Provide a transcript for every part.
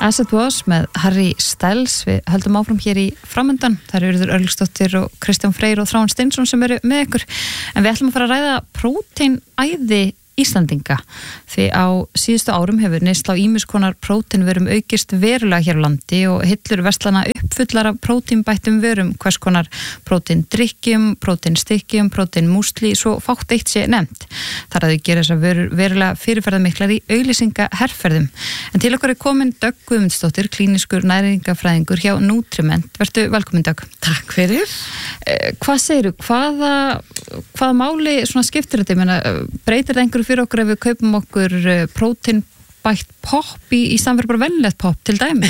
As It Was með Harry Styles. Við höldum áfram hér í framöndan. Það eru Urður Örlygsdóttir og Kristján Freyr og Þráinn Steinsson sem eru með ykkur. En við ætlum að fara að ræða próteinæði Íslandinga. Því á síðustu árum hefur neysla á ýmis konar próteinvörum aukist verulega hér á landi og hillur verslana uppfullar af próteinbættum vörum, hvers konar próteindrykkjum, próteinstykkjum, próteinmúsli, svo fátt eitt sé nefnt. Þar að þau gera þessar vörur verulega fyrirferðarmiklar í auglýsingaherferðum. En til okkur er komin Dögg Guðmundsdóttir, klíniskur næringafræðingur hjá Nutriment. Vertu velkomin, Dögg. Takk fyrir. Hvað segirðu? Hvaða máli svona skiptir þetta? Ég meina, breytir það einhverju fyrir okkur ef við kaupum okkur próteinbætt popp í samverð bara venjulegt popp til dæmi?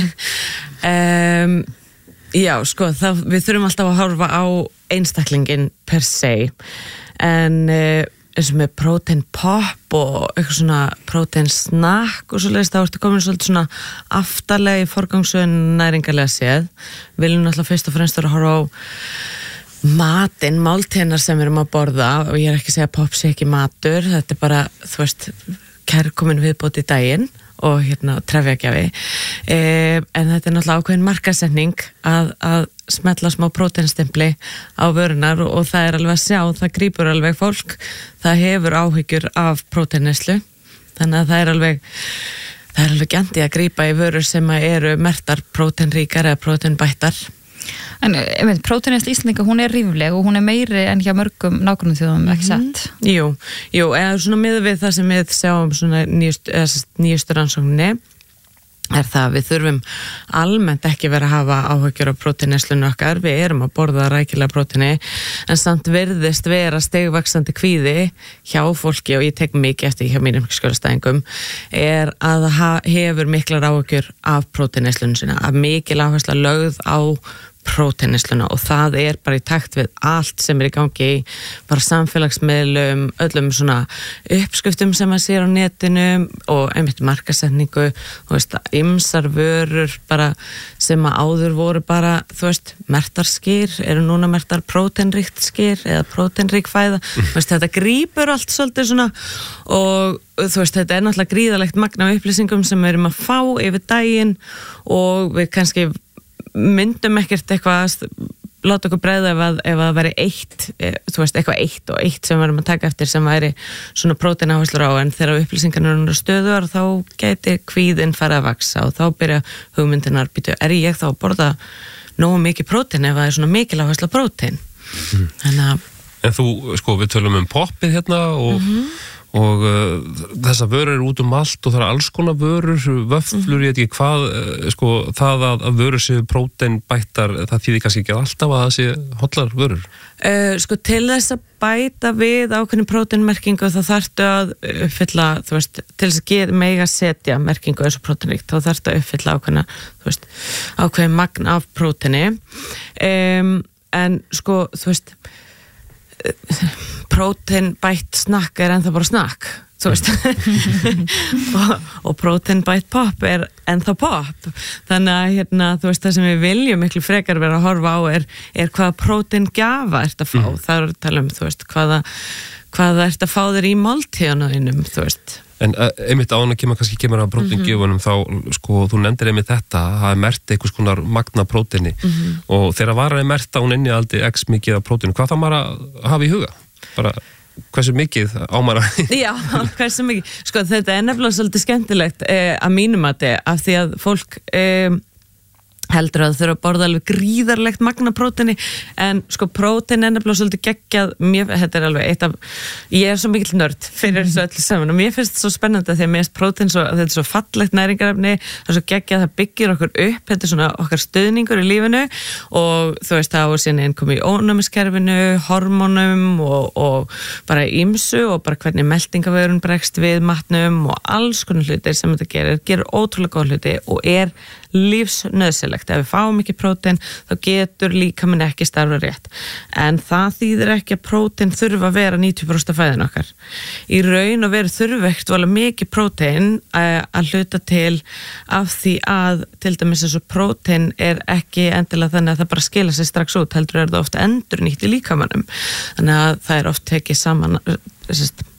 Já, sko, við þurfum alltaf að horfa á einstaklingin per se, en eins og með próteinpopp og eitthvað svona próteinsnakk og svoleiðis, þá ertu komin svolítið svona aftarlega í forgangsröðun næringarlega séð. Viljum náttúrulega fyrst og fremst að horfa á matinn, máltíðnar sem við erum að borða, og ég er ekki að segja að popp sé ekki matur, þetta er bara, þú veist, kærkomin viðbót í daginn og trefjagjafi, en þetta er náttúrulega ákveðin markaðssetning að smetla smá próteinstimpli á vörunar, og það er alveg að sjá, það grípur alveg fólk, það hefur áhyggjur af próteinneyslu, þannig að það er alveg gændi að grípa í vörur sem eru merktar próteinríkar eða próteinbættar. En próteinneysla Íslandinga, hún er rífleg og hún er meiri en hjá mörgum nágrannaþjóðum, ekki satt? Jú, eða svona miðað við það sem við sjáum svona nýjustu rannsókninni er það að við þurfum almennt ekki vera að hafa áhyggjur af próteinneyslunni okkar. Við erum að borða rækilega próteini, en samt virðist vera stigvaxandi kvíði hjá fólki, og ég tek mikið eftir hjá mínum skjólastæðingum, er að hefur miklar áhyggjur af próteinneyslunni sína, að mikil áhersla lögð á próteinnesluna, og það er bara í takt við allt sem er í gangi í bara samfélagsmiðlum, öllum svona uppskriftum sem maður sér á netinu og einmitt markasetningu, þú veist, ýmsar vörur bara sem að áður voru bara, þú veist, merktar skyr eru núna merktar próteinríkt skyr eða próteinrík fæða, þú veist, þetta grípur allt svolítið svona, og þú veist, þetta er náttúrulega gríðalegt magn af upplýsingum sem við erum að fá yfir daginn, og við kannski myndum ekkert eitthvað láta okkur bregða ef að veri eitt, þú veist, eitthvað eitt sem við erum að taka eftir sem væri svona próteináherslur á, en þegar upplýsingarnir eru stöðugar þá gæti kvíðinn fara að vaksa, og þá byrja hugmyndinar, er ég þá að borða nógu mikið prótein ef það er svona mikil áhersla prótein? En þú, sko, við tölum poppið hérna og þessa vörur eru út allt, og það eru alls konar vörur, vöfflur, ég veit ekki hvað, sko, það að vörur séu próteinbættar, það þýðir kannski ekki alltaf að það séu hollar vörur? Sko, til þess að bæta við ákveðin próteinmerkingu, þá þarftu að uppfylla, þú veist, til þess að mega setja merkingu eins og próteinríkt, þá þarftu að uppfylla ákveðina, þú veist, ákveðin magn af próteini, en sko, þú veist, próteinbætt snakk er ennþá bara snakk, þú veist og próteinbætt popp er ennþá popp, þannig að þú veist, það sem við viljum miklu frekar vera að horfa á er hvaða próteingjafa ert að fá, það er að tala þú veist, hvaða ert að fá þér í máltíðunum, þú veist. En einmitt ána kemur að próteingjöfunum, þá, sko, þú nefndir einmitt þetta, það er merkt einhvers konar magna próteini, og þegar varan er merkt að hún innihaldi x mikið af próteinu, hvað það maður að hafa í huga? Bara, hversu mikið á maður að... Já, hversu mikið. Sko, þetta er nefnilega svolítið skemmtilegt að mínum mati, af því að fólk heldur að þau þurfa að borða alveg gríðarlegt magna próteini, en sko prótein er nefnilega svolítið geggjað, þetta er alveg eitt af, ég er svo mikill nörd fyrir þessu öllu saman, og mér finnst þetta svo spennandi því að mér finnst prótein þetta er svo fallegt næringarefni, það er svo geggjað, það byggir okkur upp, þetta er svona okkar stuðningur í lífinu, og þú veist, það á síðan innkomi í ónæmiskerfinu, hormónum og bara ýmsu, og bara hvernig meltingavörun bregst við matnum og alls konar hlutir sem þetta gerir ótrúlega góð hluti og er lífsnauðsynlegt. Ef við fáum ekki prótein þá getur líkaminn ekki starfa rétt, en það þýðir ekki að prótein þurfa að vera 90% af fæðinu okkar. Í raun og veru þurfa ekkert vola mikið prótein að hluta til af því að til dæmis eins og prótein er ekki endilega þannig að það bara skila sig strax út, heldur er það oft endurnýtt í líkamannum, þannig að það er oft tekið saman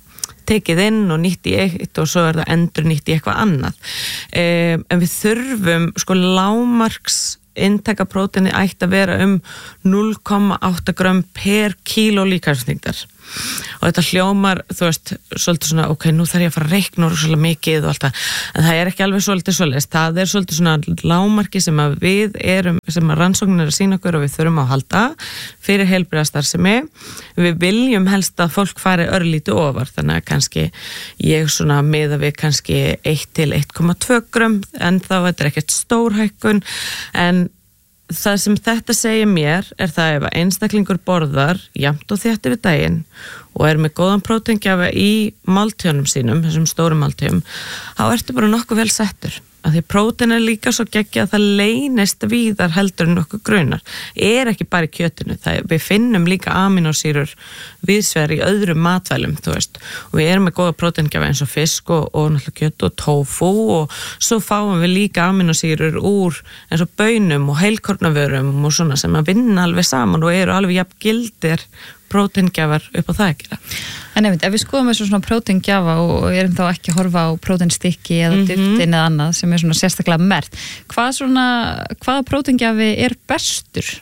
tekið inn og nýtt í eitt og svo það endur nýtt í eitthvað annað. En við þurfum sko lágmarks inntaka próteini ætti að vera 0,8 grömm per kíló líkamsþyngdar. Og þetta hljómar, þú veist, svolítið svona, ok, nú þarf ég að fara að reikna og svolítið mikið og allt það, en það ekki alveg svolítið svoleiðis. Það svolítið svona lágmarki sem að við sem að rannsóknir að sýna okkur og við þurfum að halda fyrir heilbrigða starfsemi. Við viljum helst að fólk fari örlítið ofar, þannig að kannski ég svona miða við kannski 1 til 1,2 grömm, en þá þetta ekkert stór hækkun, en það sem þetta segir mér það ef einstaklingur borðar jafnt og þétt yfir daginn og með góðan próteingjafa í máltíðunum sínum, þessum stórum máltíðum, þá ertu bara nokkuð vel settur. Af því prótein líka svo geggjað að það leynist víðar heldur en nokkuð grunar. Ekki bara í kjötinu, við finnum líka amínósýrur víðsvegar í öðrum matvælum, þú veist. Og við með góða próteingjafa eins og fisk og náttúrulega kjöt og tofu og svo fáum við líka amínósýrur úr eins og baunum og heilkornavörum og svona sem að vinna alveg saman og eru alveg jafn gildir próteingjafar upp á það að gera. En ef við skoðum þessu svona próteingjafa og erum þá ekki að horfa á próteinstykki eða duftin eða annað sem svona sérstaklega merkt, hvaða próteingjafi bestur?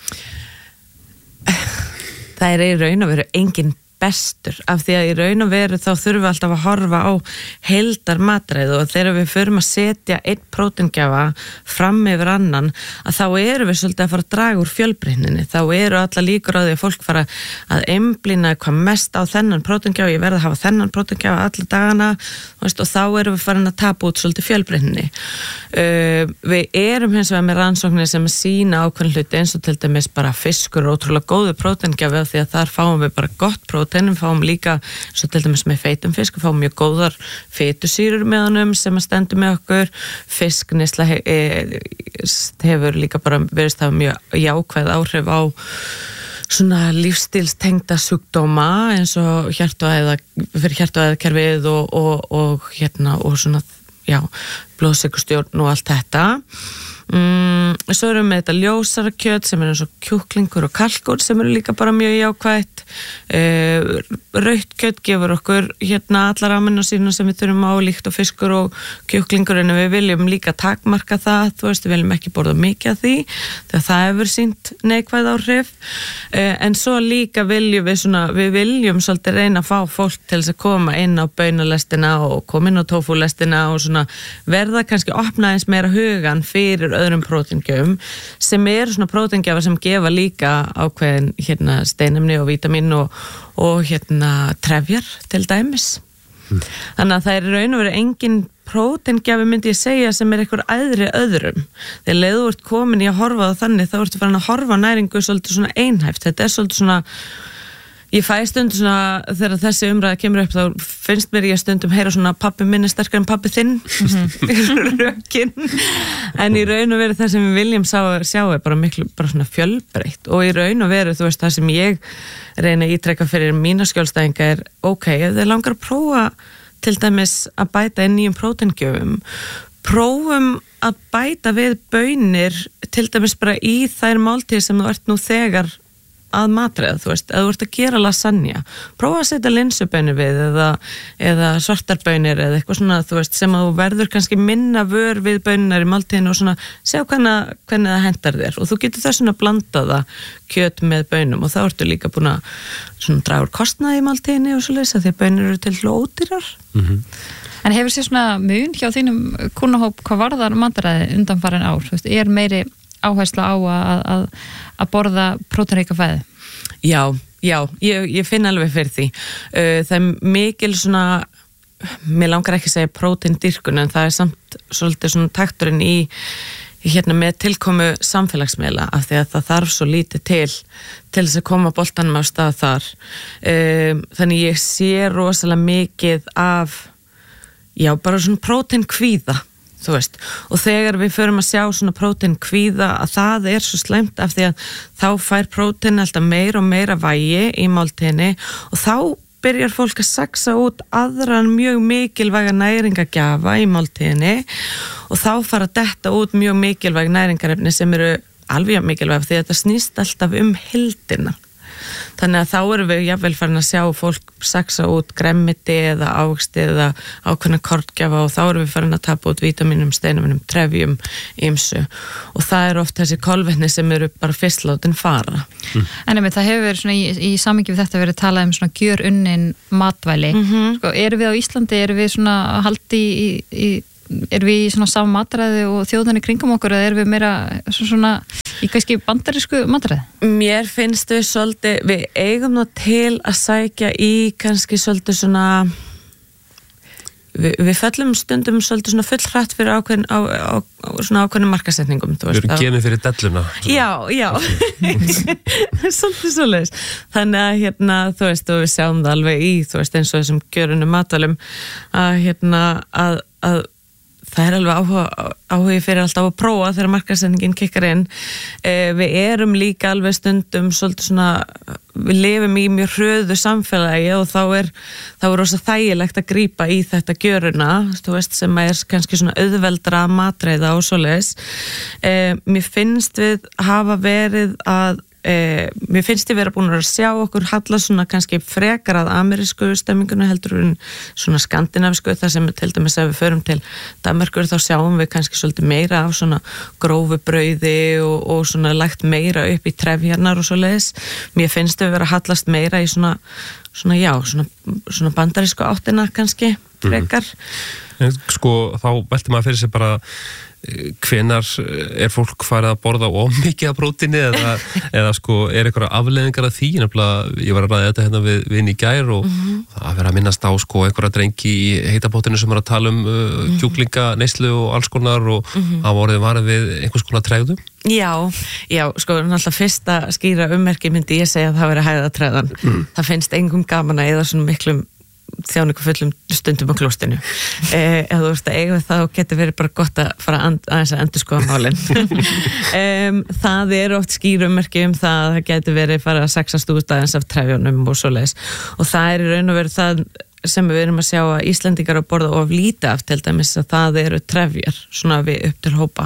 Það í raun og veru engin bestur, af því að í raun og veru þá þurfum við alltaf að horfa á heildar matræðu og þegar við förum að setja einn próteingjafa fram yfir annan, að þá erum við svolítið að fara að draga úr fjölbreytninni, þá eru alla líkur á því að fólk fara að einblína hvað mest á þennan próteingjafa, ég verð að hafa þennan próteingjafa alla dagana, veist, og þá erum við farin að tapa út svolítið fjölbreytninni. Við erum hins vegar með rannsóknir sem að sýna ákveðin hluti eins og til dæmis bara fiskur og ótrúlega góður próteingjafi af því að þar fáum við bara gott prótein, fáum líka, svo til dæmis með feitum fisk, fáum mjög góðar fetusýrur með honum sem að stendur með okkur. Fiskneysla hefur líka bara verið það mjög jákvæð áhrif á svona lífstílstengda sjúkdóma eins og fyrir hjarta-æðakerfið og svona, já, blóðsykurstjórn og allt þetta. Svo erum við þetta ljósara kjöt sem eins og kjúklingur og kalkúr sem eru líka bara mjög jákvætt. Rautt kjöt gefur okkur allar amínósýrur sem við þurfum á líkt og fiskur og kjúklingur, en við viljum líka takmarka það, þú veist, við viljum ekki borða mikið af því þegar það hefur sýnt neikvæð áhrif, en svo líka viljum við viljum svolítið reyna að fá fólk til þess að koma inn á baunalestina og koma inn á tofulestina og svona verða kannski opna eins meira hugan fyrir öðrum próteingjöfum sem eru svona próteingjafar sem gefa líka ákveðin steinefni og vítamín og trefjar til dæmis. Þannig að það í raun og veru engin próteingjafi myndi ég segja sem einhver æðri öðrum. Þegar leiðu ert komin í að horfa á þannig þá ertu farin að horfa á næringu svolítið svona einhæft. Þetta svolítið svona, ég fæ stundum svona, þegar þessi umræða kemur upp þá finnst mér ég stundum heyra svona pabbi minn sterkar en pabbi þinn rökin, en í raun og veru það sem við viljum sjá bara miklu, bara svona fjölbreytt og í raun og veru, þú veist, það sem ég reyna að ítrekka fyrir mína skjólstæðinga ok, ef þið langar að prófa til dæmis að bæta inn nýjum próteingjöfum, prófum að bæta við baunir til dæmis bara í þær máltíðir sem þú ert nú þegar að matreiða, þú veist, að þú ert að gera lasagna, prófa að setja linsubönir við eða svartarbönir eða eitthvað svona, þú veist, sem að þú verður kannski minna vör við böninar í máltíðinu og svona, sjá hvernig það hentar þér og þú getur þess að blanda það kjöt með bönum og þá ertu líka búin að svona draga úr kostnaði í máltíðinu og svo leysa því að bönir eru til ódýrar. En hefur sér svona mun hjá þínum kúnnahóp hvað varðar mataræði undanfarin ár, þú veist, meiri áhersla á að borða próteinríka fæði? Já, ég finn alveg fyrir því. Það er mikil svona, mér langar ekki að segja próteindýrkun, en það samt svolítið svona takturinn í með tilkomu samfélagsmiðla af því að það þarf svo lítið til þess að koma boltanum á stað þar. Þannig ég sé rosalega mikið af, bara svona próteinkvíða, þú veist, og þegar við förum að sjá svona próteinkvíða að það svo slæmt af því að þá fær prótein alltaf meira og meira vægi í máltíðinni og þá byrjar fólk að saxa út aðran mjög mikilvæga næringagjafa í máltíðinni og þá fara að detta út mjög mikilvæg næringarefni sem eru alveg mikilvæg því að þetta snýst alltaf heildina. þannig að þá erum við jafnvel farin að sjá fólk saxa út gremmiti eða ávexti eða ákveðna korngjafa og þá erum við farin að tapa út vítaminum, steinaminum, trefjum, ýmsu og það oft þessi kolvetni sem eru bara fyrst látin fara. En það hefur verið svona í samhengi við þetta verið talað svona gjörunnin matvæli. Sko, erum við á Íslandi, erum við svona haldi erum við í svona sama matræði og þjóðinni kringum okkur eða erum við meira svona í kannski bandarísku matræði? Mér finnst við svolítið, við eigum það til að sækja í kannski svolítið svona við föllum stundum svolítið svona fullhrætt fyrir ákveðnum markasetningum. Við erum gefið fyrir delluna. Já. Svolítið svoleiðis. Þannig að þú veist, og við sjáum það alveg í, þú veist, eins og þessum gjörunum matvælum að það alveg áhugi fyrir alltaf að prófa þegar markasetningin kikkar inn. Við erum líka alveg stundum svolítið svona, við lifum í mjög hröðu samfélagi og þá er rosa þægilegt að grípa í þetta gjöruna, þú veist, sem kannski svona auðveldra matreiða og svoleiðis. Mér finnst við hafa verið mér finnst ég vera búin að sjá okkur halla svona kannski frekar að amerísku stemmingunni heldur en svona skandinavisku þar sem til dæmis ef við förum til Danmerkur þá sjáum við kannski svolítið meira af svona grófu brauði og svona lagt meira upp í trefjarnar og svoleiðis. Mér finnst við vera að hallast meira í svona bandarísku áttina kannski frekar. Sko þá velti maður fyrir sig bara hvenær fólk farið að borða mikið af prótíni eða sko einhverja afleiðingar af því, nefnilega ég var að ræða þetta hérna við vin í gær og það verið að minnast á sko einhverja drengi í heitapotinu sem að tala kjúklinga, neyslu og alls konar og það voruð varið við einhvers konar tregðu. Já, sko náttúrulega fyrsta skýra ummerki myndi ég segja að það verið hæðatregðan. Það finnst engum gaman að eða svona miklum þjáningu fullum stundum á klóstinu. Ef þú veist að eiga það og getur verið bara gott að fara aðeins að endurskoða málin. Það oft skýrumerki það að það getur verið fara að sexast út aðeins af trefjónum og svoleiðis og það í raun og veru það sem við erum að sjá að Íslendingar að borða of lítið af til dæmis að það eru trefjar svona við upp til hópa.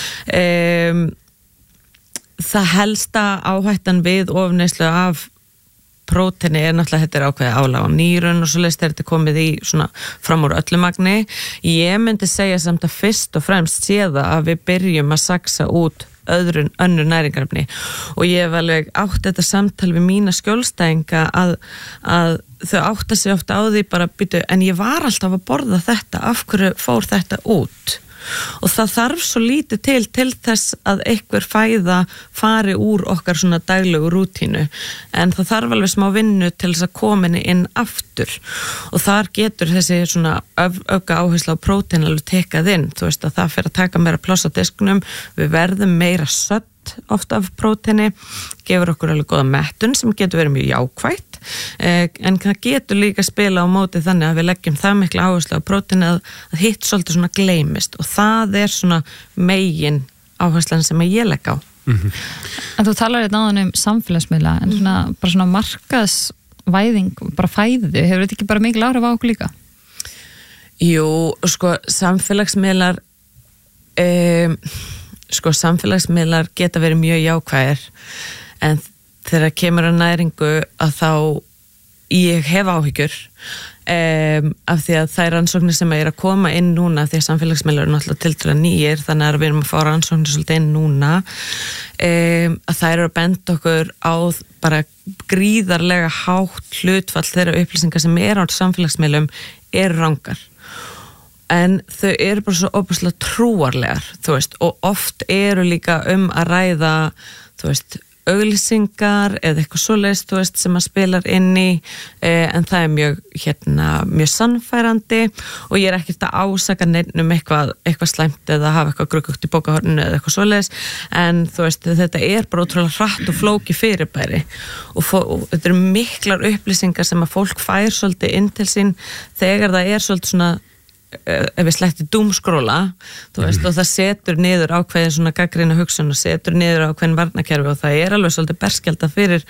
Það helsta áhættan við ofneyslu af próteini náttúrulega þetta ákveðið álag á nýrun og svo leist þetta komið í svona fram úr öllu magni. Ég myndi segja samt að fyrst og fremst sé það að við byrjum að saxa út önnur næringarefni og ég hef alveg átt þetta samtal við mína skjólstæðinga að þau átta sig ofta á því bara býtu en ég var alltaf að borða þetta, af hverju fór þetta út? Og það þarf svo lítið til þess að einhver fæða fari úr okkar svona daglegu rútínu en það þarf alveg smá vinnu til þess að koma inn aftur og þar getur þessi svona auka áherslu á prótein alveg tekað inn, þú veist að það fer að taka meira pláss á disknum, við verðum meira sött ofta af próteini, gefur okkur alveg góða mettun sem getur verið mjög jákvætt en það getur líka spila á móti þannig að við leggjum það mikla áherslu á próteini að hitt svolítið svona gleymist og það svona megin áherslan sem ég legg á. En þú talar áðan samfélagsmiðla en bara svona markaðsvæðing bara fæðu, hefur þetta ekki bara mikil áhrif á okkur líka? Jú, sko samfélagsmiðlar geta verið mjög jákvæðir en þegar kemur að næringu að þá ég hef áhyggjur af því að það rannsóknir sem að koma inn núna því að samfélagsmiðlar eru náttúrulega tiltölulega nýir þannig að við erum að fá rannsóknir svolítið inn núna að það eru að benda okkur á bara gríðarlega hátt hlutfall þeirra upplýsingar sem á samfélagsmiðlum rangar en þau eru bara svo óbúslega trúarlegar, þú veist, og oft eru líka að ræða, þú veist, auglýsingar eða eitthvað svoleiðis, þú veist, sem að spilar inn í, en það mjög sannfærandi og ég ekkert að ásaka neinum eitthvað slæmt eða hafa eitthvað gruggugt í bókahorninu eða eitthvað svoleiðis, en þú veist, þetta bara ótrúlega hratt og flóki fyrirbæri og þetta eru miklar upplýsingar sem að fólk fær svolítið inn til sín þegar það svolítið svona ef við slætti doomskróla þú veist, og það setur niður ákveðin svona gagnrýna hugsun og setur niður ákveðin varnakerfi og það alveg svolítið berskjalda fyrir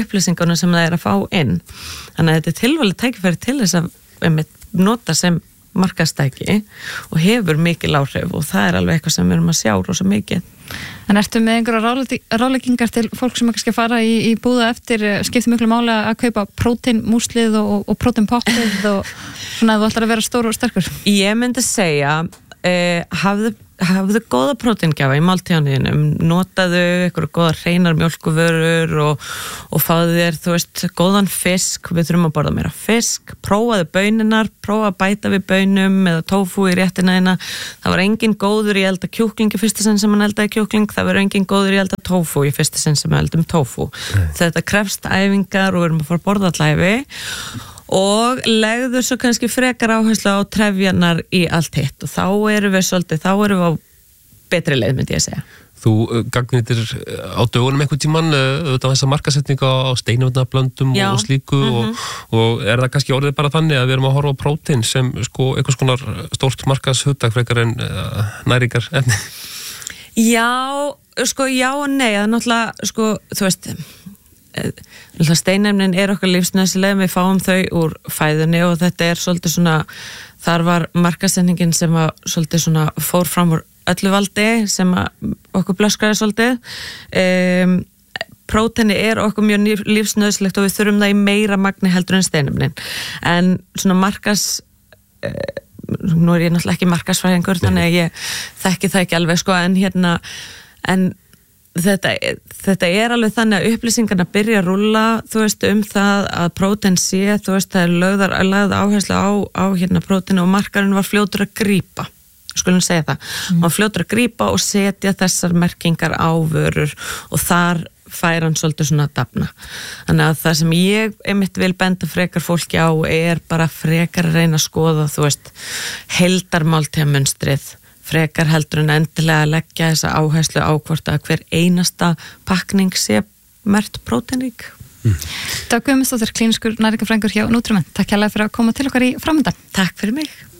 upplýsingarna sem það að fá inn þannig að þetta tilvalið tækifæri til þess að nota sem markaðstæki og hefur mikil áhrif og það er alveg eitthvað sem við erum að sjá rosa mikið. En ertu með einhverja ráðleggingar til fólk sem kannski fara í búða eftir, skiptir miklu máli að kaupa próteinmúslið og próteinpoppið og svona að þú ætlar að vera stór og sterkur? Ég myndi segja, hafðu góða próteingjafa í máltíðanum, notaðu einhverju góða hreinar mjólkuvörur og fáðu þér, þú veist, góðan fisk, við þurfum að borða meira fisk, prófaðu bauninar, prófa að bæta við baunum eða tofu í réttina þína. Það var engin góður í elda kjúkling í fyrsta sinn sem hann eldaði kjúkling, það var engin góður í elda tofu í fyrsta sinn sem hann eldum tofu. Þetta krefst æfingar og við erum að fara að borða allæfi og legður svo kannski frekar áherslu á trefjarnar í allt hitt og þá erum við á betri leið, myndi ég segja. Þú gagnýtir á dögunum einhvern tímann þessa markasetninga á steinefnablöndum og slíku og er það kannski orðið bara þannig að við erum að horfa á prótein sem sko einhvers konar stórt markashugtak frekar en næringar efni? Já og nei, það er náttúrulega, sko, þú veist, steinefnin er okkar lífsnauðsynleg, við fáum þau úr fæðunni og þetta er svolítið svona, þar var markasetningin sem að svolítið svona fór fram úr öllu valdi sem að okkur blöskraði svolítið. Próteini er okkur mjög lífsnauðsynlegt og við þurfum það í meira magni heldur en steinefnin. En svona nú er ég náttúrulega ekki markasfræðingur þannig að ég þekki það ekki alveg sko, en þetta er alveg þannig að upplýsingarna byrja að rúlla, þú veist, það að prótein sé, þú veist, það er lögð áherslu á prótein og markarinn var fljótur að grípa, skulum segja það, hann var fljótur að grípa og setja þessar merkingar á vörur og þar fær hann svolítið svona að dafna. Þannig að það sem ég einmitt vil benda frekar fólki á er bara frekar að reyna að skoða, þú veist, heildarmáltíðamönstrið frekar heldur en endilega að leggja þessa áherslu á hvort að hver einasta pakning sé merkt próteinrík. Dag Guðmundsdóttir, klíniskur næringarfræðingur hjá Nutriment. Takk hérlega fyrir að koma til okkar í Framöndan. Takk fyrir mig.